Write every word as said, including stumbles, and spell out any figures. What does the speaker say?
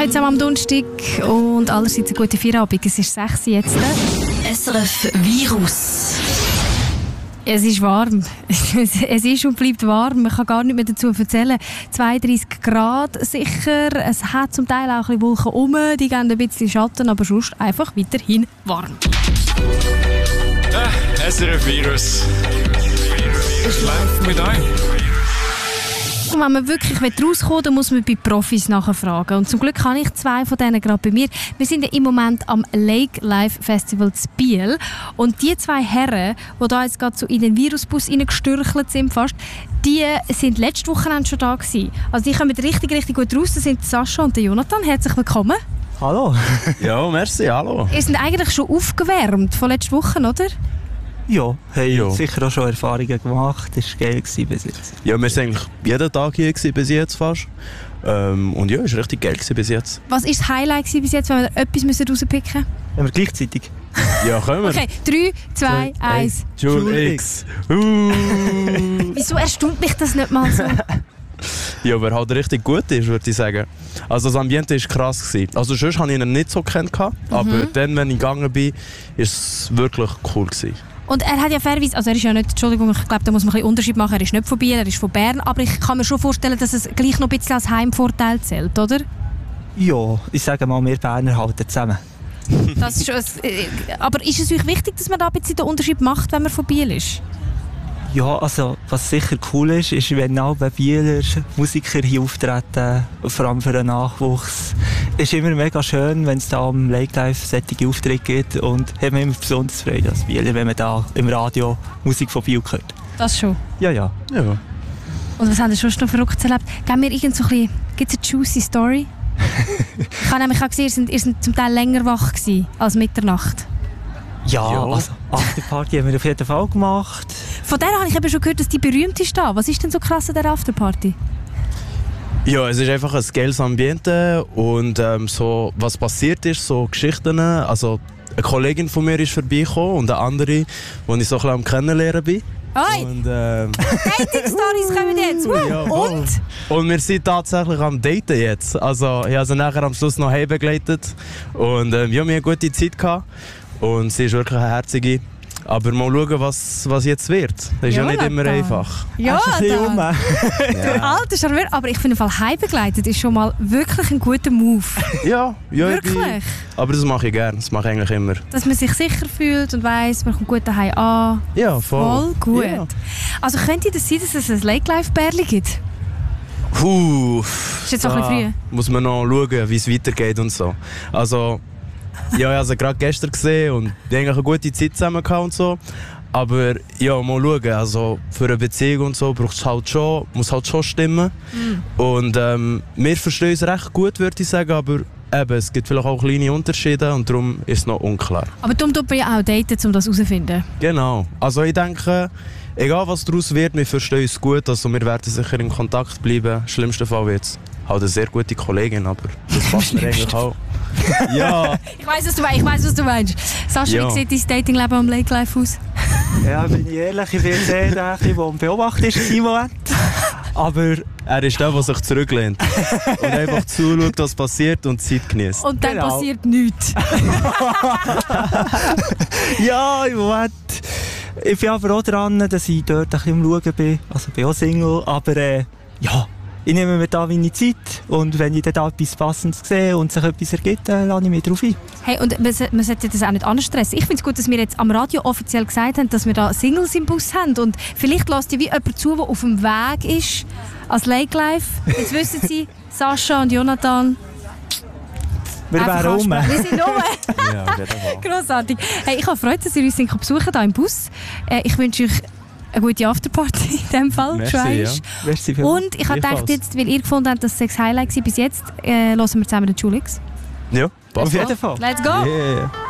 Heute zusammen am Donnerstag und allerseits eine gute Feierabend. Es ist sechs Uhr jetzt. S R F Virus. Es ist warm. Es ist und bleibt warm. Man kann gar nicht mehr dazu erzählen. zweiunddreissig Grad sicher. Es hat zum Teil auch ein bisschen Wolken um. Die geben ein bisschen Schatten, aber sonst einfach weiterhin warm. Äh, S R F Virus. Es läuft mit ein. Und wenn man wirklich rauskommen will, dann muss man bei Profis nachfragen. Und zum Glück habe ich zwei von denen gerade bei mir. Wir sind ja im Moment am Lake Life Festival zu Biel. Und die zwei Herren, die da jetzt gerade so in den Virusbus reingestürchelt sind, fast, die sind letzte Woche schon da gewesen. Also die kommen richtig, richtig gut raus. Das sind Sascha und Jonathan. Herzlich willkommen. Hallo. Ja, merci, hallo. Ihr seid eigentlich schon aufgewärmt von letzter Woche, oder? Ja, haben Ja. sicher auch schon Erfahrungen gemacht. Das war geil bis jetzt. Ja, wir waren eigentlich jeden Tag hier gewesen, bis jetzt fast. Ähm, und ja, es war richtig geil gewesen bis jetzt. Was war das Highlight gewesen bis jetzt, wenn wir etwas rauspicken müssen? Wenn wir gleichzeitig. Ja, können wir. Okay, drei, zwei, eins. Joule X. Uh. Wieso erstaunt mich das nicht mal so? Ja, wer halt richtig gut ist, würde ich sagen. Also das Ambiente war krass gewesen. Also sonst habe ich ihn nicht so kennt, mhm. aber dann, wenn ich gegangen bin, war es wirklich cool gewesen. Und er hat ja fairerweise, also er ist ja nicht, Entschuldigung, ich glaube, da muss man ein bisschen Unterschied machen, er ist nicht von Biel, er ist von Bern, aber ich kann mir schon vorstellen, dass es gleich noch ein bisschen als Heimvorteil zählt, oder? Ja, ich sage mal, wir Berner halten zusammen. Das ist schon, äh, aber ist es euch wichtig, dass man da ein bisschen den Unterschied macht, wenn man von Biel ist? Ja, also was sicher cool ist, ist, wenn alle Bieler Musiker hier auftreten, vor allem für den Nachwuchs. Es ist immer mega schön, wenn es da am Lake Life solche Auftritte gibt und hat man immer besonders Freude als Bieler, wenn man da im Radio Musik von Biel hört. Das schon? Ja, ja. Ja. Und was habt ihr schon noch verrückt erlebt? Geben wir irgend so ein bisschen, gibt es eine juicy Story? Ich habe nämlich auch gesehen, ihr seid, ihr seid zum Teil länger wach gewesen als Mitternacht. Ja, Ja. also Afterparty haben wir auf jeden Fall gemacht. Von der habe ich eben schon gehört, dass die berühmt ist da. Was ist denn so krass an der Afterparty? Ja, es ist einfach ein geiles Ambiente und ähm, so, was passiert ist, so Geschichten. Also eine Kollegin von mir ist vorbeigekommen und eine andere, die ich so ein bisschen am Kennenlernen bin. Oi! Und, ähm, Dating-Stories kommen jetzt. Woo! Ja, voll. Und? Und wir sind tatsächlich am Daten jetzt. Also ich habe sie nachher am Schluss noch heim begleitet. Und ähm, ja, wir hatten eine gute Zeit gehabt. Und sie ist wirklich eine herzige. Aber mal schauen, was, was jetzt wird. Das ist ja, ja nicht immer einfach. Ja, Hast du ein bisschen dann. rum? Alter Charmeur, aber ich finde, im Fall heim begleitet ist schon mal wirklich ein guter Move. Ja, ja. ich bin- Wirklich. Aber das mache ich gerne. Das mache ich eigentlich immer. Dass man sich sicher fühlt und weiss, man kommt gut daheim an. Ja, voll. Voll gut. Ja. Also könnte das sein, dass es ein Lake Life Bärli gibt? Puh. Ist jetzt noch ein bisschen früh. Muss man noch schauen, wie es weitergeht und so. Also, ja, ich habe sie gerade gestern gesehen und die haben eigentlich eine gute Zeit zusammen gehabt und so. Aber ja, mal schauen. Also für eine Beziehung und so braucht es halt schon, muss halt schon stimmen. Mm. Und ähm, wir verstehen uns recht gut, würde ich sagen, aber eben, es gibt vielleicht auch kleine Unterschiede und darum ist es noch unklar. Aber darum tut man ja auch daten, um das herauszufinden. Genau. Also ich denke, egal was daraus wird, wir verstehen uns gut. Also wir werden sicher in Kontakt bleiben. Im schlimmsten Fall wird es halt eine sehr gute Kollegin, aber das passt mir eigentlich auch. Ja. Ich weiss, was du meinst. Ich weiss, was du meinst. Sascha, Ja. wie sieht dein Datingleben am Lake Life aus? Ja, bin ich ehrlich, ich bin sehr der, der am Beobachten ist im Moment. Aber Er ist der, der sich zurücklehnt und einfach zuschaut, was passiert und die Zeit genießt. Und dann Genau. passiert nichts. ja, im Moment. Ich bin aber auch dran, dass ich dort ein bisschen am Schauen bin. Also ich bin auch Single, aber äh, ja, ich nehme mir da meine Zeit. Und wenn ich dann da etwas Passendes sehe und sich etwas ergibt, dann lade ich mich drauf ein. Hey, und man, so- man sollte das auch nicht anstressen. Ich finde es gut, dass wir jetzt am Radio offiziell gesagt haben, dass wir da Singles im Bus haben. Und vielleicht lässt ihr wie jemand zu, der auf dem Weg ist als Lake Life. Jetzt wissen Sie, Sascha und Jonathan. Wir einfach wären rum. ansprechen. Wir sind rum. Ja, auf jeden Fall. Grossartig. Hey, ich habe Freude, dass ihr uns sind besuchen hier im Bus. Äh, ich wünsche euch eine gute Afterparty in diesem Fall. Merci, Trash. ja. Merci vielmals. Und ich habe Gleichfalls. gedacht, jetzt, weil ihr gefunden habt, dass es sechs Highlight war bis jetzt, äh, hören wir zusammen den Julix. Ja, Auf passt. jeden Fall. Let's go! Yeah.